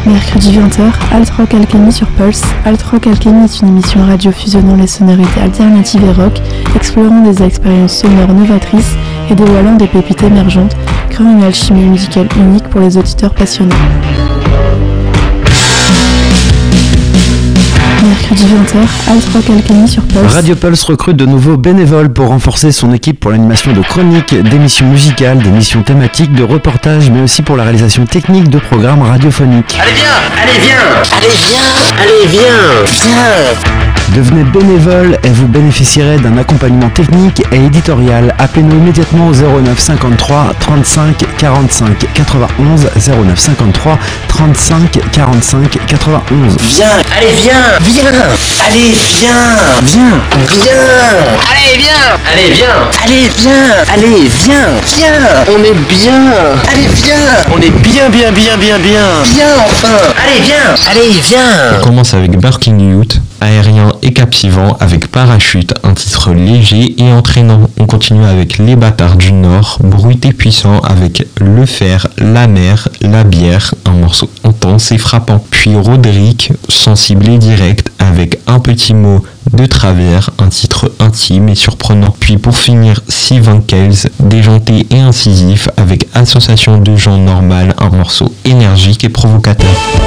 Mercredi 20h, Alt Rock Alchemy sur Pulse. Alt Rock Alchemy est une émission radio fusionnant les sonorités alternatives et rock, explorant des expériences sonores novatrices et dévoilant des pépites émergentes, créant une alchimie musicale unique pour les auditeurs passionnés. Mercredi 20h, Alt Rock Alchemy sur Pulse. Radio Pulse recrute de nouveaux bénévoles pour renforcer son équipe pour l'animation de chroniques, d'émissions musicales, d'émissions thématiques, de reportages, mais aussi pour la réalisation technique de programmes radiophoniques. Allez viens, allez viens, allez viens, allez viens, viens. Devenez bénévole et vous bénéficierez d'un accompagnement technique et éditorial. Appelez-nous immédiatement au 09 53 35 45 91 09 53 35 45 91. Viens, allez viens, viens, allez viens, viens, viens, allez viens, allez viens, allez viens, allez viens, viens, on est bien, allez viens, on est bien, viens enfin, allez viens. On commence avec Barking Youth, aérien et captivant avec Parachute, un titre léger et entraînant. On continue avec Les Bâtards du Nord, bruité puissant avec Le Fer, la mer, la bière, un morceau intense et frappant. Puis Roderick, sensible et direct avec Un petit mot de travers, un titre intime et surprenant. Puis pour finir, Sylvain Kells, déjanté et incisif avec Association de gens normales, un morceau énergique et provocateur.